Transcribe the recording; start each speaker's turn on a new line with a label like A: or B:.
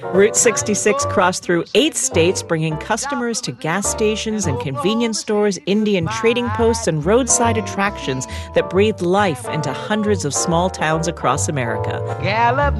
A: Route 66 crossed through 8 states, bringing customers to gas stations and convenience stores, Indian trading posts, and roadside attractions that breathe life into hundreds of small towns across America.